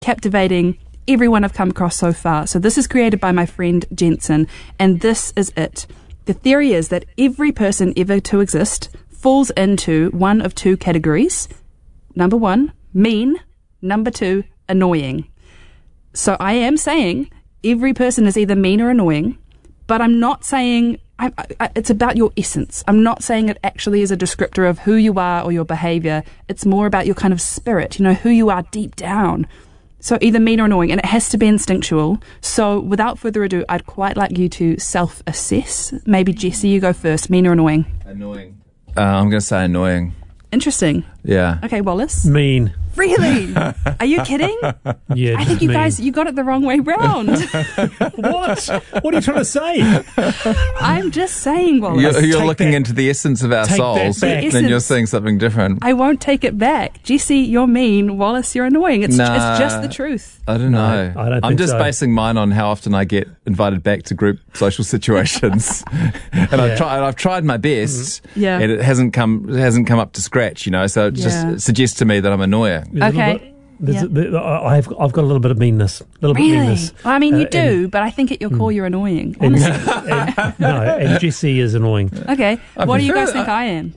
captivating everyone I've come across so far. So this is created by my friend Jensen, and this is it. The theory is that every person ever to exist falls into one of two categories. Number one, mean. Number two, annoying. So I am saying every person is either mean or annoying, but I'm not saying it's about your essence. I'm not saying it actually is a descriptor of who you are or your behaviour. It's more about your kind of spirit, who you are deep down. So either mean or annoying, and it has to be instinctual. So without further ado, I'd quite like you to self-assess. Maybe Jesse, you go first. Mean or annoying? Annoying. I'm going to say annoying. Interesting. Yeah. Okay, Wallace? Mean. Really? Are you kidding? Yeah, I think you got it the wrong way round. What? What are you trying to say? I'm just saying, Wallace. You're looking into the essence of our souls, then you're saying something different. I won't take it back. Jesse, you're mean. Wallace, you're annoying. It's just the truth. I don't know. I don't think I'm just so. basing mine on how often I get invited back to group social situations, and I've tried my best, and it hasn't come up to scratch, So it just suggests to me that I'm annoying. Okay. I've got a little bit of meanness. Really? Well, I mean, you do, but I think at your core you're annoying. Honestly. And Jesse is annoying. Okay. What do you guys think I am?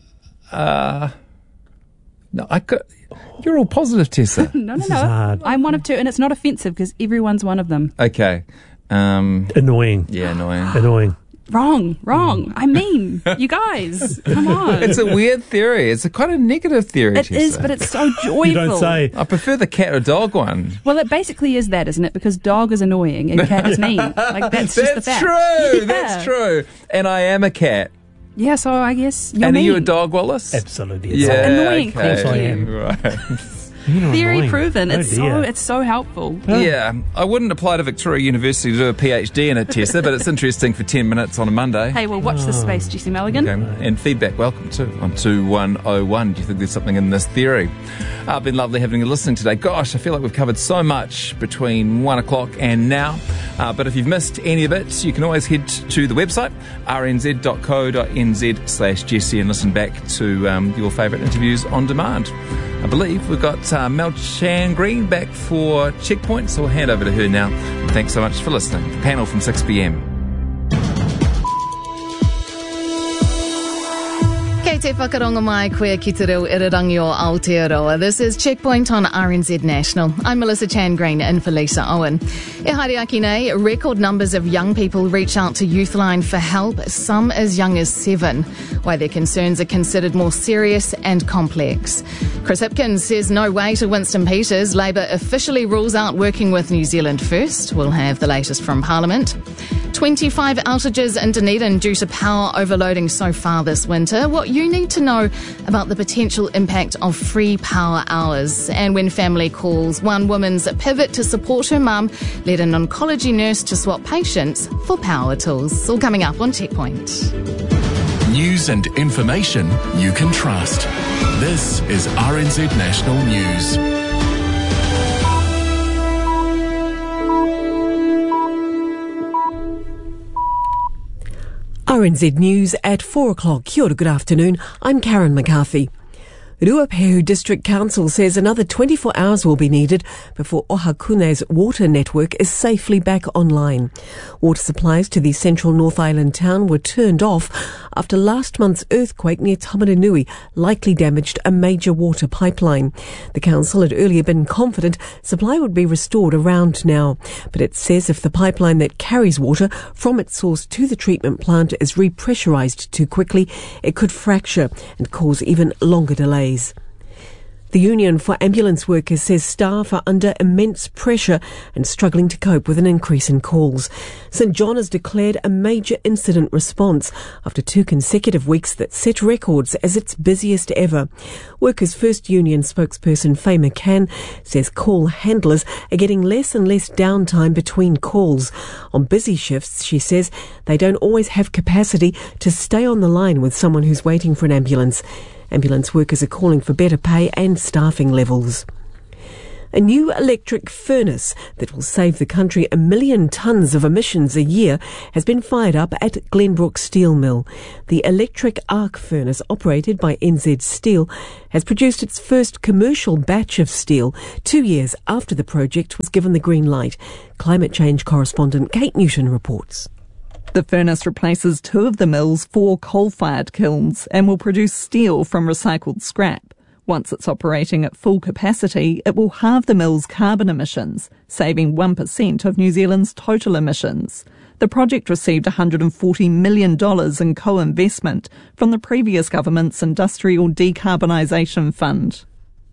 No, you're all positive, Tessa. No. This is hard. I'm one of two, and it's not offensive because everyone's one of them. Okay. Annoying. Yeah, annoying. Annoying. Wrong. I mean, you guys, come on. It's a weird theory. It's a quite a negative theory, It is, but it's so joyful. You don't say. I prefer the cat or dog one. Well, it basically is that, isn't it? Because dog is annoying and cat is mean. Like, that's just the fact. True. Yeah. That's true. And I am a cat. Yeah, so I guess you're And mean. are you a dog, Wallace? Absolutely. Yeah, annoying. okay. Of course I am. Right. Theory annoying. proven. Oh, It's dear. so helpful. Yeah, I wouldn't apply to Victoria University to do a PhD in it, Tessa, but it's interesting for 10 minutes on a Monday. Hey, well, watch this space, Jesse Mulligan. Okay. And feedback, welcome too, on 2101. Do you think there's something in this theory? Been lovely having you listening today. Gosh, I feel like we've covered so much between 1 o'clock and now. But if you've missed any of it, you can always head to the website, rnz.co.nz/Jesse, and listen back to your favourite interviews on demand. I believe we've got Mel Chan Green back for Checkpoint, so we'll hand over to her now. Thanks so much for listening. The panel from 6 p.m. Kei te whakaronga mai koe ki te reo irirangi o Aotearoa. This is Checkpoint on RNZ National. I'm Melissa Chan Green in for Lisa Owen. E haere aki nei, record numbers of young people reach out to Youthline for help, some as young as 7, why their concerns are considered more serious and complex. Chris Hipkins says no way to Winston Peters. Labour officially rules out working with New Zealand First. We'll have the latest from Parliament. 25 outages in Dunedin due to power overloading so far this winter. What you need to know about the potential impact of free power hours. And when family calls, one woman's pivot to support her mum led an oncology nurse to swap patients for power tools. All coming up on Checkpoint. News and information you can trust. This is RNZ National News. RNZ News at 4 o'clock. Kia ora, good afternoon. I'm Karen McCarthy. Ruapehu District Council says another 24 hours will be needed before Ohakune's water network is safely back online. Water supplies to the central North Island town were turned off after last month's earthquake near Tamaranui likely damaged a major water pipeline. The council had earlier been confident supply would be restored around now, but it says if the pipeline that carries water from its source to the treatment plant is repressurised too quickly, it could fracture and cause even longer delays. The Union for Ambulance Workers says staff are under immense pressure and struggling to cope with an increase in calls. St John has declared a major incident response after 2 consecutive weeks that set records as its busiest ever. Workers' First Union spokesperson Faye McCann says call handlers are getting less and less downtime between calls. On busy shifts, she says, they don't always have capacity to stay on the line with someone who's waiting for an ambulance. Ambulance workers are calling for better pay and staffing levels. A new electric furnace that will save the country 1 million tonnes of emissions a year has been fired up at Glenbrook Steel Mill. The electric arc furnace, operated by NZ Steel, has produced its first commercial batch of steel 2 years after the project was given the green light. Climate change correspondent Kate Newton reports. The furnace replaces 2 of the mill's 4 coal-fired kilns and will produce steel from recycled scrap. Once it's operating at full capacity, it will halve the mill's carbon emissions, saving 1% of New Zealand's total emissions. The project received $140 million in co-investment from the previous government's Industrial Decarbonisation Fund.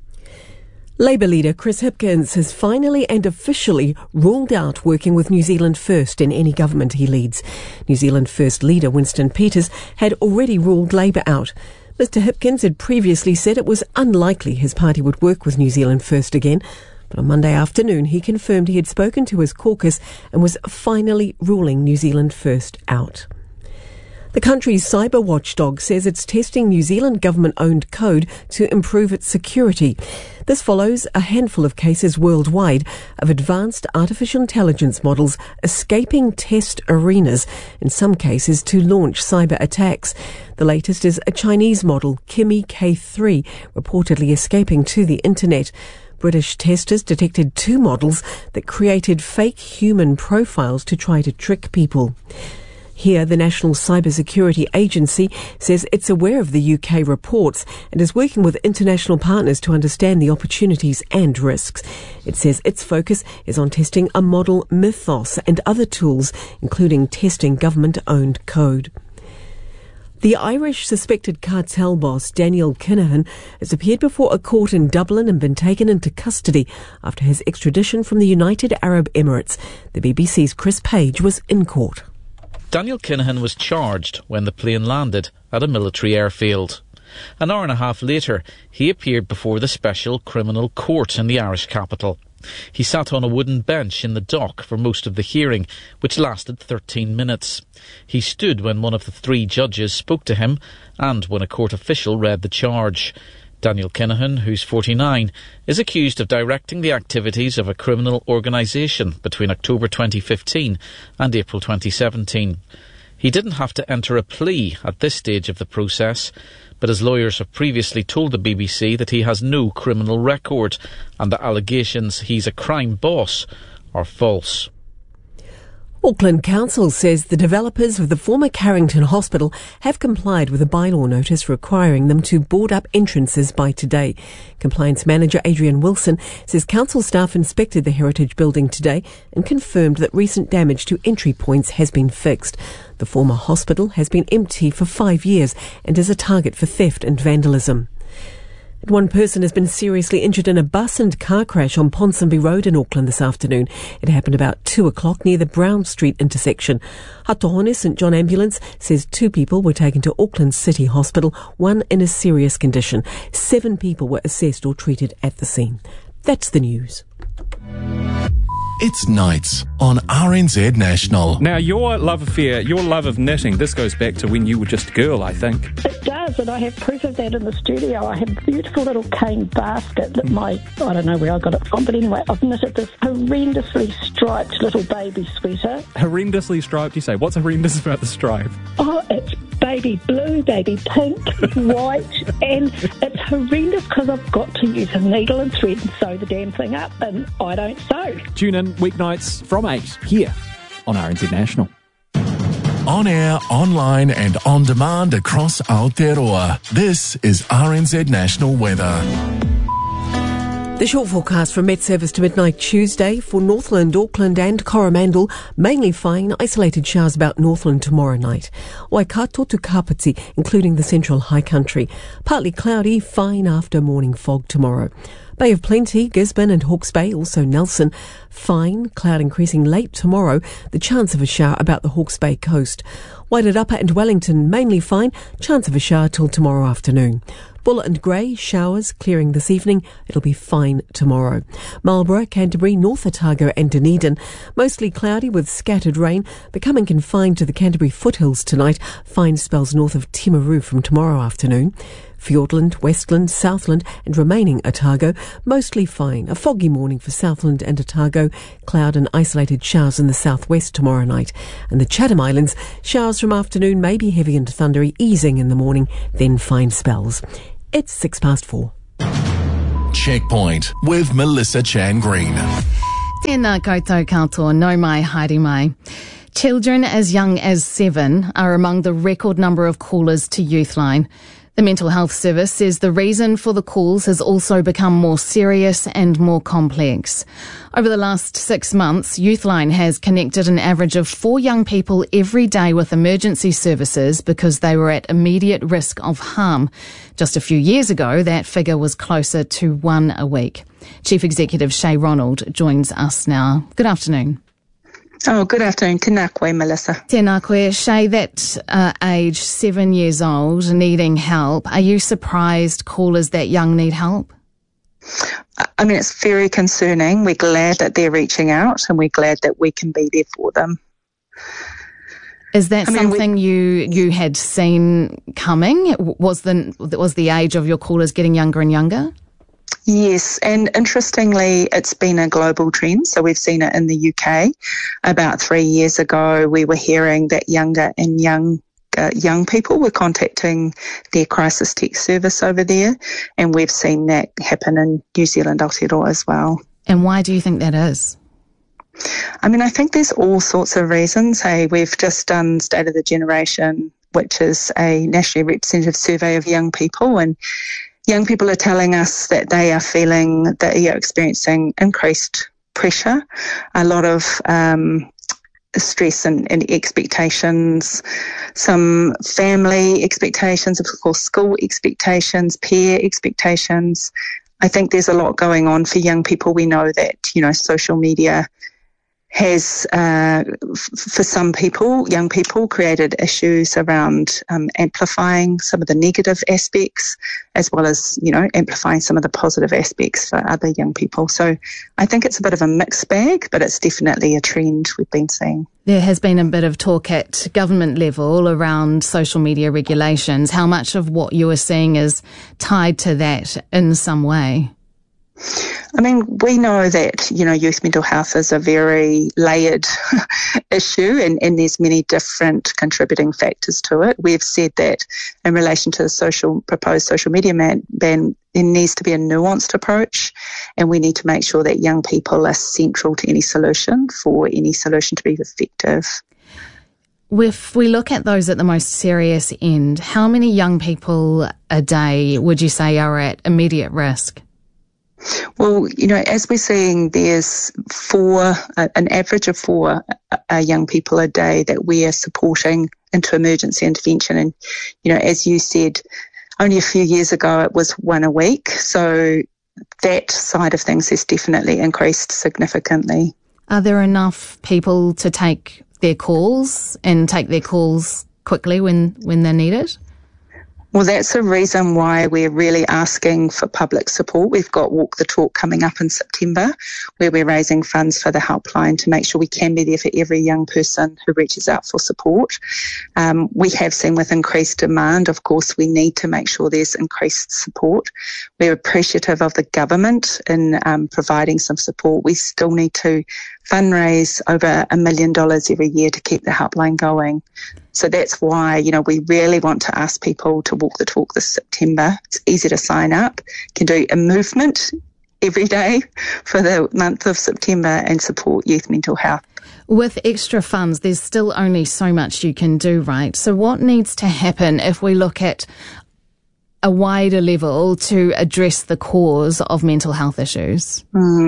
Labour leader Chris Hipkins has finally and officially ruled out working with New Zealand First in any government he leads. New Zealand First leader Winston Peters had already ruled Labour out. Mr Hipkins had previously said it was unlikely his party would work with New Zealand First again, but on Monday afternoon he confirmed he had spoken to his caucus and was finally ruling New Zealand First out. The country's cyber watchdog says it's testing New Zealand government-owned code to improve its security. This follows a handful of cases worldwide of advanced artificial intelligence models escaping test arenas, in some cases to launch cyber attacks. The latest is a Chinese model, Kimi K3, reportedly escaping to the internet. British testers detected 2 models that created fake human profiles to try to trick people. Here, the National Cybersecurity Agency says it's aware of the UK reports and is working with international partners to understand the opportunities and risks. It says its focus is on testing a model Mythos and other tools, including testing government-owned code. The Irish suspected cartel boss Daniel Kinahan has appeared before a court in Dublin and been taken into custody after his extradition from the United Arab Emirates. The BBC's Chris Page was in court. Daniel Kinahan was charged when the plane landed at a military airfield. An hour and a half later, he appeared before the Special Criminal Court in the Irish capital. He sat on a wooden bench in the dock for most of the hearing, which lasted 13 minutes. He stood when one of the 3 judges spoke to him and when a court official read the charge. Daniel Kinahan, who's 49, is accused of directing the activities of a criminal organisation between October 2015 and April 2017. He didn't have to enter a plea at this stage of the process, but his lawyers have previously told the BBC that he has no criminal record and the allegations he's a crime boss are false. Auckland Council says the developers of the former Carrington Hospital have complied with a bylaw notice requiring them to board up entrances by today. Compliance Manager Adrian Wilson says council staff inspected the heritage building today and confirmed that recent damage to entry points has been fixed. The former hospital has been empty for 5 years and is a target for theft and vandalism. One person has been seriously injured in a bus and car crash on Ponsonby Road in Auckland this afternoon. It happened about 2 o'clock near the Brown Street intersection. Hatohone St John Ambulance says 2 people were taken to Auckland City Hospital, 1 in a serious condition. 7 people were assessed or treated at the scene. That's the news. It's Nights on RNZ National. Now, your love affair, your love of knitting, this goes back to when you were just a girl, I think. It does, and I have proof of that in the studio. I have a beautiful little cane basket that I don't know where I got it from, but anyway, I've knitted this horrendously striped little baby sweater. Horrendously striped, you say? What's horrendous about the stripe? Oh, it's baby blue, baby pink, white, and it's horrendous because I've got to use a needle and thread and sew the damn thing up, and I don't sew. Tune in weeknights from 8 here on RNZ National. On air, online and on demand across Aotearoa. This is RNZ National Weather. The short forecast from Met Service to midnight Tuesday for Northland, Auckland and Coromandel, mainly fine, isolated showers about Northland tomorrow night. Waikato to Kapiti, including the central high country. Partly cloudy, fine after morning fog tomorrow. Bay of Plenty, Gisborne and Hawke's Bay, also Nelson. Fine, cloud increasing late tomorrow, the chance of a shower about the Hawke's Bay coast. Waitarapa and Wellington, mainly fine, chance of a shower till tomorrow afternoon. Buller and Grey, showers, clearing this evening. It'll be fine tomorrow. Marlborough, Canterbury, North Otago and Dunedin, mostly cloudy with scattered rain, becoming confined to the Canterbury foothills tonight. Fine spells north of Timaru from tomorrow afternoon. Fiordland, Westland, Southland and remaining Otago, mostly fine. A foggy morning for Southland and Otago, cloud and isolated showers in the southwest tomorrow night. And the Chatham Islands, showers from afternoon, maybe heavy and thundery, easing in the morning, then fine spells. It's 4:06. Checkpoint with Melissa Chan Green. Tēnā koutou katoa, nau mai, haere mai. Children as young as 7 are among the record number of callers to Youthline. The Mental Health Service says the reason for the calls has also become more serious and more complex. Over the last 6 months, Youthline has connected an average of 4 young people every day with emergency services because they were at immediate risk of harm. Just a few years ago, that figure was closer to 1 a week. Chief Executive Shay Ronald joins us now. Good afternoon. Oh, good afternoon. Tēnā koe, Melissa. Tēnā koe. Shay, that age 7 years old, needing help, are you surprised callers that young need help? I mean, it's very concerning. We're glad that they're reaching out and we're glad that we can be there for them. Is that something you had seen coming? Was the age of your callers getting younger and younger? Yes, and interestingly, it's been a global trend. So we've seen it in the UK. About 3 years ago, we were hearing that younger and young people were contacting their crisis text service over there, and we've seen that happen in New Zealand, Aotearoa as well. And why do you think that is? I mean, I think there's all sorts of reasons. Hey, we've just done State of the Generation, which is a nationally representative survey of young people, and young people are telling us that they are feeling that they are experiencing increased pressure, a lot of stress and expectations, some family expectations, of course, school expectations, peer expectations. I think there's a lot going on for young people. We know that, social media has, for some people, young people, created issues around amplifying some of the negative aspects as well as, amplifying some of the positive aspects for other young people. So I think it's a bit of a mixed bag, but it's definitely a trend we've been seeing. There has been a bit of talk at government level around social media regulations. How much of what you are seeing is tied to that in some way? I mean, we know that, youth mental health is a very layered issue and there's many different contributing factors to it. We've said that in relation to the proposed social media ban, there needs to be a nuanced approach, and we need to make sure that young people are central to any solution for any solution to be effective. If we look at those at the most serious end, how many young people a day would you say are at immediate risk? Well, as we're seeing, there's an average of 4 young people a day that we are supporting into emergency intervention. And, as you said, only a few years ago it was 1 a week. So that side of things has definitely increased significantly. Are there enough people to take their calls and take their calls quickly when they're needed? Well, that's a reason why we're really asking for public support. We've got Walk the Talk coming up in September, where we're raising funds for the helpline to make sure we can be there for every young person who reaches out for support. We have seen with increased demand, of course, we need to make sure there's increased support. We're appreciative of the government in providing some support. We still need to fundraise over $1 million every year to keep the helpline going. So that's why, we really want to ask people to walk the talk this September. It's easy to sign up. You can do a movement every day for the month of September and support youth mental health. With extra funds, there's still only so much you can do, right? So what needs to happen if we look at a wider level to address the cause of mental health issues?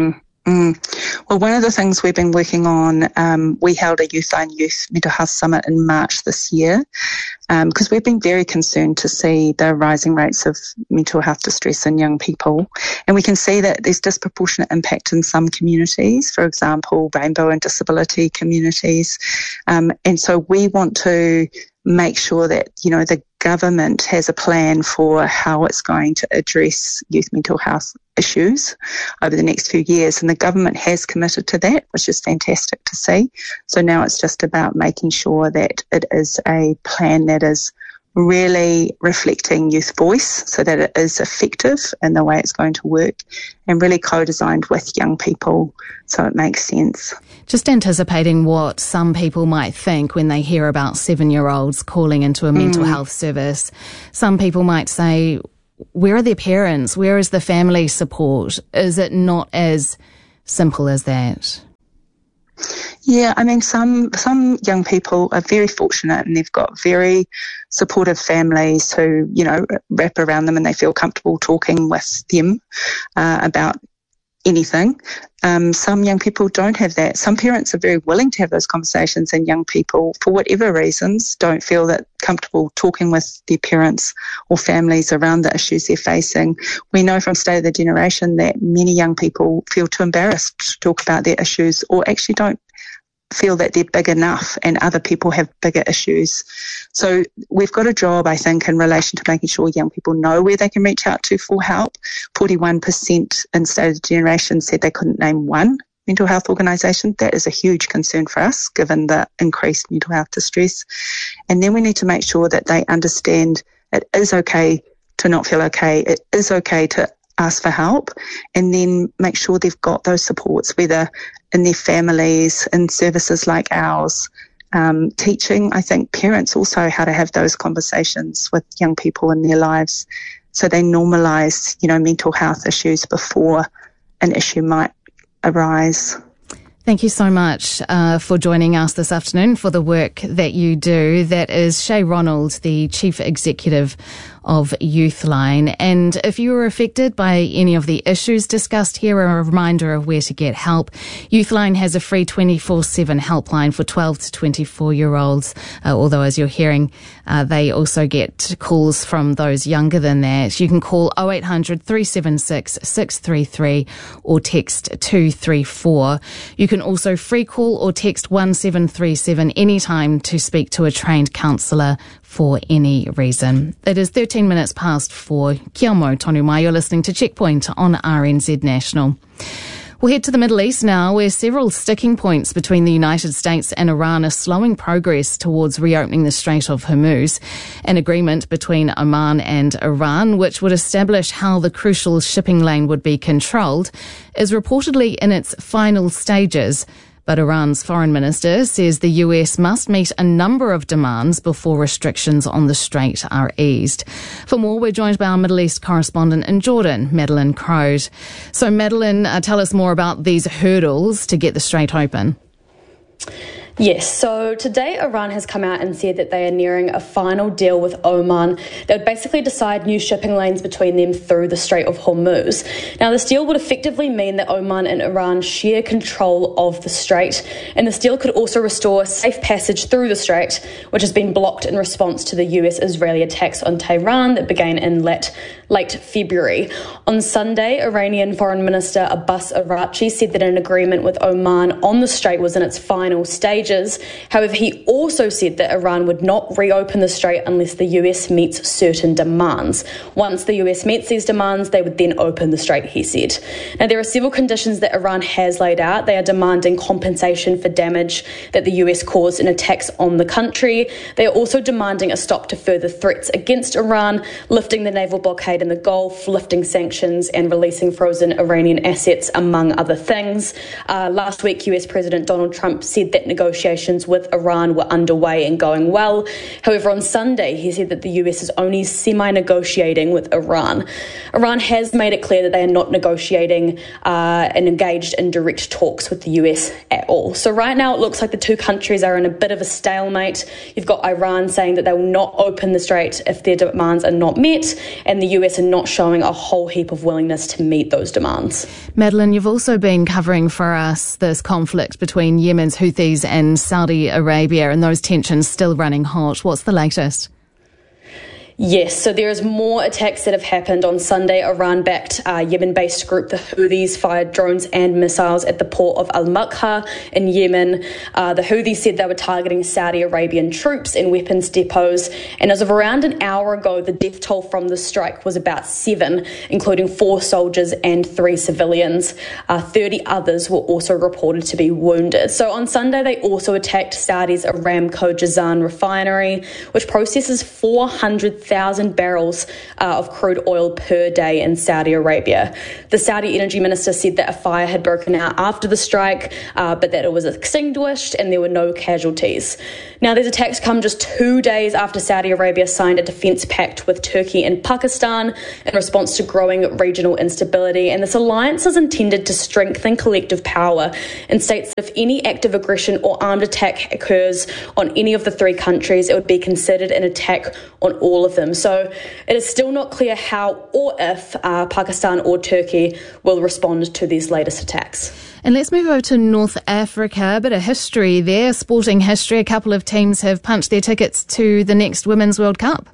Well, one of the things we've been working on, we held a Youthline Youth Mental Health Summit in March this year, because we've been very concerned to see the rising rates of mental health distress in young people. And we can see that there's disproportionate impact in some communities, for example, rainbow and disability communities. And so we want to make sure that, the government has a plan for how it's going to address youth mental health issues over the next few years. And the government has committed to that, which is fantastic to see. So now it's just about making sure that it is a plan that is really reflecting youth voice so that it is effective in the way it's going to work, and really co-designed with young people so it makes sense. Just anticipating what some people might think when they hear about 7-year-olds calling into a mental health service. Some people might say, where are their parents? Where is the family support? Is it not as simple as that? Yeah, I mean, some young people are very fortunate and they've got very supportive families who, wrap around them and they feel comfortable talking with them about anything. Some young people don't have that. Some parents are very willing to have those conversations, and young people, for whatever reasons, don't feel that comfortable talking with their parents or families around the issues they're facing. We know from State of the Generation that many young people feel too embarrassed to talk about their issues, or actually don't feel that they're big enough and other people have bigger issues. So we've got a job, I think, in relation to making sure young people know where they can reach out to for help. 41% in State of the Generation said they couldn't name one mental health organisation. That is a huge concern for us, given the increased mental health distress. And then we need to make sure that they understand it is okay to not feel okay. It is okay to ask for help, and then make sure they've got those supports, whether in their families, in services like ours, teaching, I think, parents also how to have those conversations with young people in their lives so they normalise, mental health issues before an issue might arise. Thank you so much for joining us this afternoon for the work that you do. That is Shay Ronald, the Chief Executive of Youthline. And if you were affected by any of the issues discussed here, a reminder of where to get help. Youthline has a free 24/7 helpline for 12 to 24-year-olds, although as you're hearing, they also get calls from those younger than that. You can call 0800 376 633 or text 234. You can also free call or text 1737 anytime to speak to a trained counsellor for any reason. It is 13 minutes past 4. Kia mau tonu mai. You're listening to Checkpoint on RNZ National. We'll head to the Middle East now, where several sticking points between the United States and Iran are slowing progress towards reopening the Strait of Hormuz. An agreement between Oman and Iran, which would establish how the crucial shipping lane would be controlled, is reportedly in its final stages. But Iran's foreign minister says the US must meet a number of demands before restrictions on the strait are eased. For more, we're joined by our Middle East correspondent in Jordan, Madeleine Crode. So, Madeleine, tell us more about these hurdles to get the strait open. Yes, so today Iran has come out and said that they are nearing a final deal with Oman that would basically decide new shipping lanes between them through the Strait of Hormuz. Now, this deal would effectively mean that Oman and Iran share control of the strait, and this deal could also restore safe passage through the strait, which has been blocked in response to the US-Israeli attacks on Tehran that began in late February. On Sunday, Iranian Foreign Minister Abbas Araghchi said that an agreement with Oman on the strait was in its final stages. However, he also said that Iran would not reopen the strait unless the US meets certain demands. Once the US meets these demands, they would then open the strait, he said. Now, there are several conditions that Iran has laid out. They are demanding compensation for damage that the US caused in attacks on the country. They are also demanding a stop to further threats against Iran, lifting the naval blockade in the Gulf, lifting sanctions and releasing frozen Iranian assets, among other things. Last week, US President Donald Trump said that negotiations with Iran were underway and going well. However, on Sunday, he said that the US is only semi-negotiating with Iran. Iran has made it clear that they are not negotiating and engaged in direct talks with the US at all. So right now, it looks like the two countries are in a bit of a stalemate. You've got Iran saying that they will not open the strait if their demands are not met, and the US are not showing a whole heap of willingness to meet those demands. Madeleine, you've also been covering for us this conflict between Yemen's Houthis and Saudi Arabia, and those tensions still running hot. What's the latest? Yes, so there is more attacks that have happened. On Sunday, Iran-backed Yemen-based group, the Houthis, fired drones and missiles at the port of Al-Makha in Yemen. The Houthis said they were targeting Saudi Arabian troops and weapons depots. And as of around an hour ago, the death toll from the strike was about 7, including 4 soldiers and 3 civilians. 30 others were also reported to be wounded. So on Sunday, they also attacked Saudi's Aramco Jazan refinery, which processes 400,000 barrels of crude oil per day in Saudi Arabia. The Saudi energy minister said that a fire had broken out after the strike, but that it was extinguished and there were no casualties. Now, these attacks come just 2 days after Saudi Arabia signed a defence pact with Turkey and Pakistan in response to growing regional instability. And this alliance is intended to strengthen collective power and states that if any act of aggression or armed attack occurs on any of the 3 countries, it would be considered an attack on all of them. So it is still not clear how or if Pakistan or Turkey will respond to these latest attacks. And let's move over to North Africa. A bit of history there, sporting history. A couple of teams have punched their tickets to the next Women's World Cup.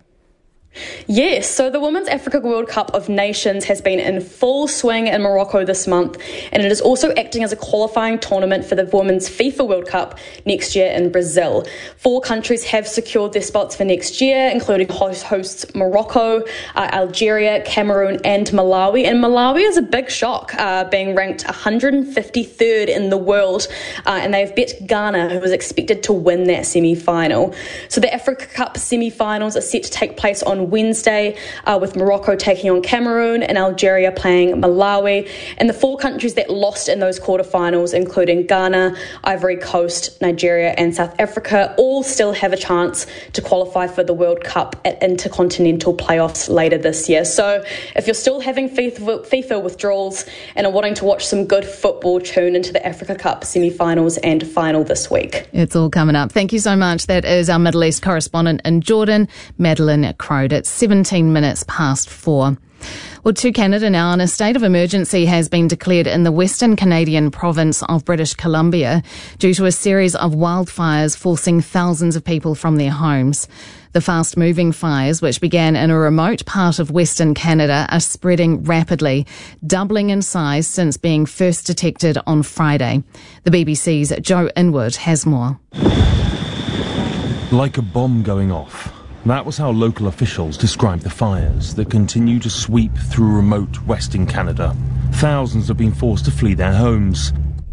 Yes, so the Women's Africa World Cup of Nations has been in full swing in Morocco this month, and it is also acting as a qualifying tournament for the Women's FIFA World Cup next year in Brazil. 4 countries have secured their spots for next year, including hosts Morocco, Algeria, Cameroon and Malawi. And Malawi is a big shock, being ranked 153rd in the world, and they've bet Ghana, who is expected to win that semi-final. So the Africa Cup semi-finals are set to take place on Wednesday, with Morocco taking on Cameroon and Algeria playing Malawi. And the 4 countries that lost in those quarterfinals, including Ghana, Ivory Coast, Nigeria and South Africa, all still have a chance to qualify for the World Cup at intercontinental playoffs later this year. So if you're still having FIFA withdrawals and are wanting to watch some good football, tune into the Africa Cup semi-finals and final this week. It's all coming up. Thank you so much. That is our Middle East correspondent in Jordan, Madeline Crode. It's 17 minutes past 4. Well, to Canada now, and a state of emergency has been declared in the Western Canadian province of British Columbia due to a series of wildfires forcing thousands of people from their homes. The fast-moving fires, which began in a remote part of Western Canada, are spreading rapidly, doubling in size since being first detected on Friday. The BBC's Joe Inwood has more. Like a bomb going off. That was how local officials described the fires that continue to sweep through remote Western Canada. Thousands have been forced to flee their homes.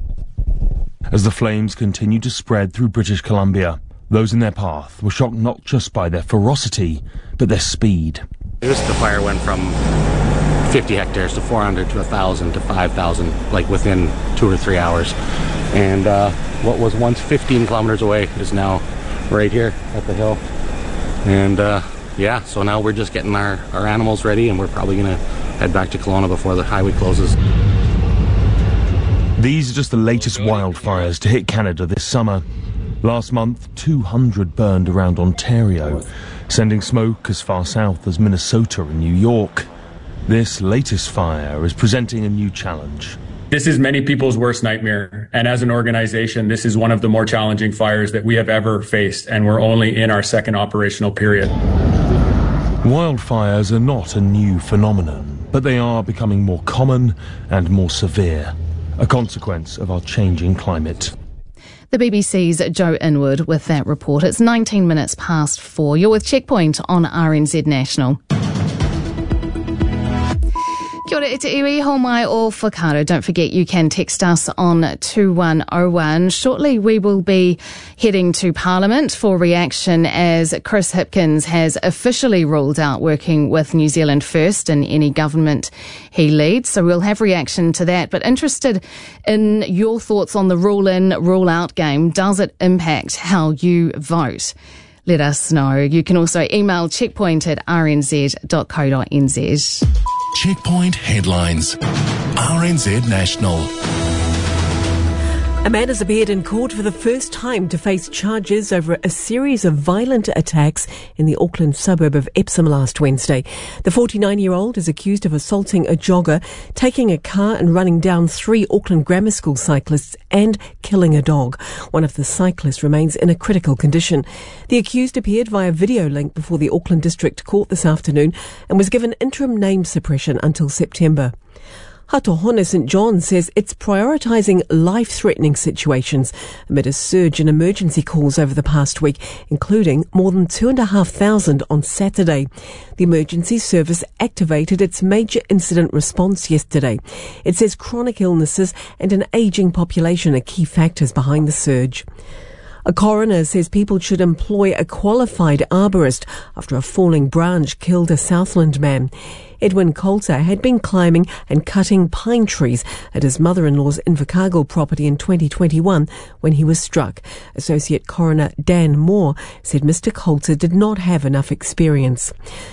As the flames continue to spread through British Columbia, those in their path were shocked not just by their ferocity, but their speed. The fire went from 50 hectares to 400 to 1,000 to 5,000, like within 2 or 3 hours. And what was once 15 kilometers away is now right here at the hill. And so now we're just getting our animals ready, and we're probably going to head back to Kelowna before the highway closes. These are just the latest wildfires to hit Canada this summer. Last month, 200 burned around Ontario, sending smoke as far south as Minnesota and New York. This latest fire is presenting a new challenge. This is many people's worst nightmare, and as an organization, this is one of the more challenging fires that we have ever faced, and we're only in our second operational period. Wildfires are not a new phenomenon, but they are becoming more common and more severe, a consequence of our changing climate. The BBC's Joe Inwood with that report. It's 19 minutes past 4. You're with Checkpoint on RNZ National. Kia ora, ite iwi, ho mai o whakaaro. Don't forget you can text us on 2101. Shortly we will be heading to Parliament for reaction as Chris Hipkins has officially ruled out working with New Zealand First in any government he leads. So we'll have reaction to that. But interested in your thoughts on the rule-in, rule-out game. Does it impact how you vote? Let us know. You can also email checkpoint@rnz.co.nz. Checkpoint headlines. RNZ National. A man has appeared in court for the first time to face charges over a series of violent attacks in the Auckland suburb of Epsom last Wednesday. The 49-year-old is accused of assaulting a jogger, taking a car and running down 3 Auckland Grammar School cyclists and killing a dog. One of the cyclists remains in a critical condition. The accused appeared via video link before the Auckland District Court this afternoon and was given interim name suppression until September. Hatohona St John says it's prioritising life-threatening situations amid a surge in emergency calls over the past week, including more than 2,500 on Saturday. The emergency service activated its major incident response yesterday. It says chronic illnesses and an ageing population are key factors behind the surge. A coroner says people should employ a qualified arborist after a falling branch killed a Southland man. Edwin Coulter had been climbing and cutting pine trees at his mother-in-law's Invercargill property in 2021 when he was struck. Associate Coroner Dan Moore said Mr. Coulter did not have enough experience.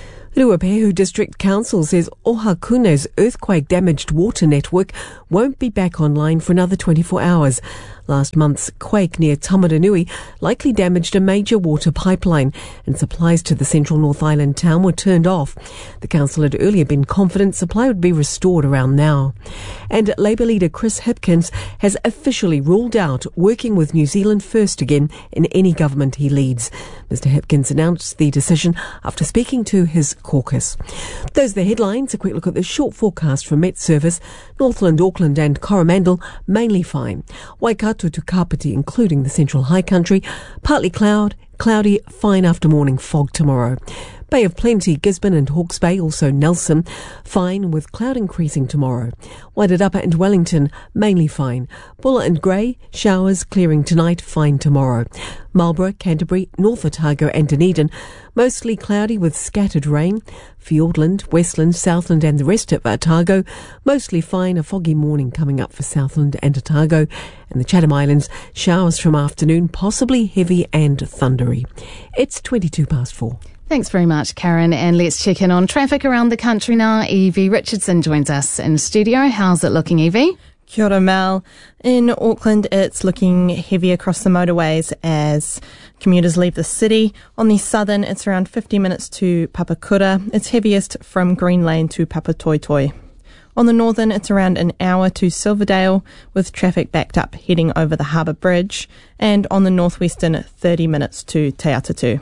Ruapehu District Council says Ohakune's earthquake-damaged water network won't be back online for another 24 hours. Last month's quake near Tamaranui likely damaged a major water pipeline, and supplies to the central North Island town were turned off. The council had earlier been confident supply would be restored around now. And Labour leader Chris Hipkins has officially ruled out working with New Zealand First again in any government he leads. Mr Hipkins announced the decision after speaking to his caucus. Those are the headlines. A quick look at the short forecast for Met Service. Northland, Auckland and Coromandel mainly fine. Waikato to Kapiti, including the central high country, partly cloudy, fine after morning fog tomorrow. Bay of Plenty, Gisborne and Hawke's Bay, also Nelson, fine with cloud increasing tomorrow. Wairarapa and Wellington, mainly fine. Bulla and Grey, showers clearing tonight, fine tomorrow. Marlborough, Canterbury, North Otago and Dunedin, mostly cloudy with scattered rain. Fiordland, Westland, Southland and the rest of Otago, mostly fine, a foggy morning coming up for Southland and Otago. And the Chatham Islands, showers from afternoon, possibly heavy and thundery. It's 4:22. Thanks very much, Karen. And let's check in on traffic around the country now. Evie Richardson joins us in studio. How's it looking, Evie? Kia ora, Mel. In Auckland, it's looking heavy across the motorways as commuters leave the city. On the southern, it's around 50 minutes to Papakura. It's heaviest from Green Lane to Papatoetoe. On the northern, it's around an hour to Silverdale, with traffic backed up heading over the Harbour Bridge. And on the northwestern, 30 minutes to Te Atatu.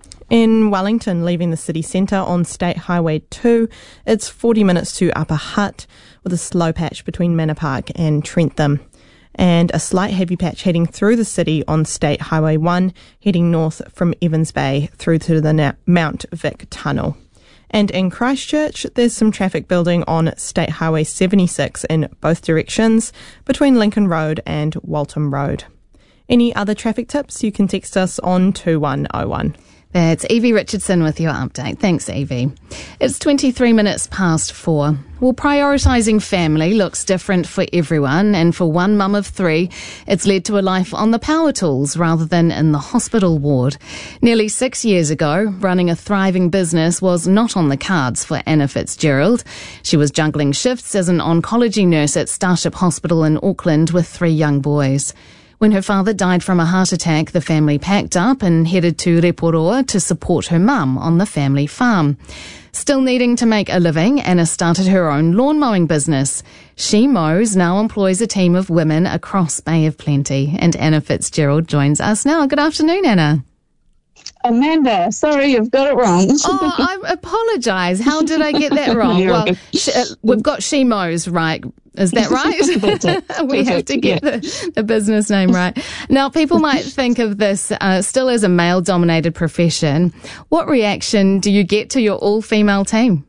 In Wellington, leaving the city centre on State Highway 2, it's 40 minutes to Upper Hutt, with a slow patch between Manor Park and Trentham. And a slight heavy patch heading through the city on State Highway 1, heading north from Evans Bay through to the Mount Vic Tunnel. And in Christchurch, there's some traffic building on State Highway 76 in both directions, between Lincoln Road and Waltham Road. Any other traffic tips, you can text us on 2101. That's Evie Richardson with your update. Thanks, Evie. It's 23 minutes past 4. Well, prioritising family looks different for everyone, and for one mum of 3, it's led to a life on the power tools rather than in the hospital ward. Nearly 6 years ago, running a thriving business was not on the cards for Anna Fitzgerald. She was juggling shifts as an oncology nurse at Starship Hospital in Auckland with 3 young boys. When her father died from a heart attack, the family packed up and headed to Reporoa to support her mum on the family farm. Still needing to make a living, Anna started her own lawn mowing business. She Mows now employs a team of women across Bay of Plenty. And Anna Fitzgerald joins us now. Good afternoon, Anna. Amanda, sorry, you've got it wrong. Oh, I apologise. How did I get that wrong? Well, we've got She Mows right. Is that right? We have to get the business name right. Now, people might think of this still as a male-dominated profession. What reaction do you get to your all-female team?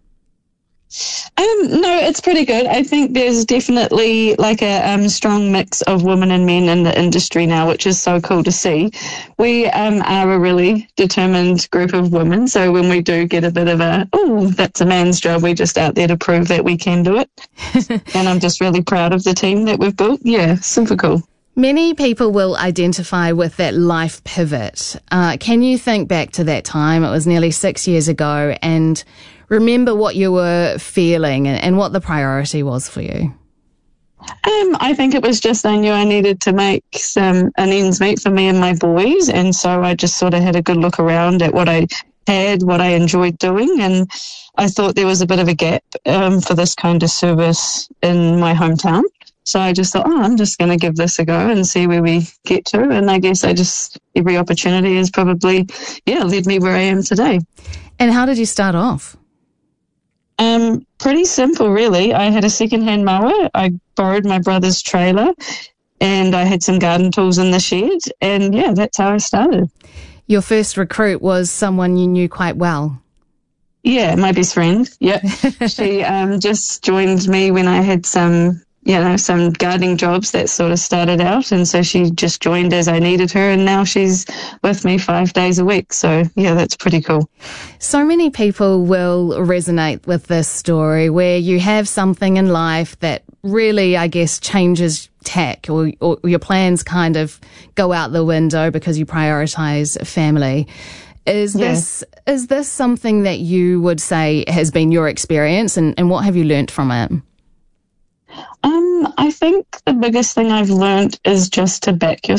No, it's pretty good. I think there's definitely like a strong mix of women and men in the industry now, which is so cool to see. We are a really determined group of women, so when we do get a bit of that's a man's job, we're just out there to prove that we can do it. And I'm just really proud of the team that we've built. Yeah, super cool. Many people will identify with that life pivot. Can you think back to that time? It was nearly 6 years ago, and remember what you were feeling and what the priority was for you? I think it was just I knew I needed to make an ends meet for me and my boys, and so I just sort of had a good look around at what I had, what I enjoyed doing, and I thought there was a bit of a gap for this kind of service in my hometown. So I just thought, I'm just going to give this a go and see where we get to. And I guess every opportunity has probably, led me where I am today. And how did you start off? Pretty simple, really. I had a second-hand mower. I borrowed my brother's trailer and I had some garden tools in the shed. And that's how I started. Your first recruit was someone you knew quite well. Yeah, my best friend. Yeah. She just joined me when I had some gardening jobs that sort of started out. And so she just joined as I needed her. And now she's with me 5 days a week. So, that's pretty cool. So many people will resonate with this story where you have something in life that really, I guess, changes tack or your plans kind of go out the window because you prioritize family. Is this something that you would say has been your experience, and what have you learnt from it? I think the biggest thing I've learned is just to back yourself.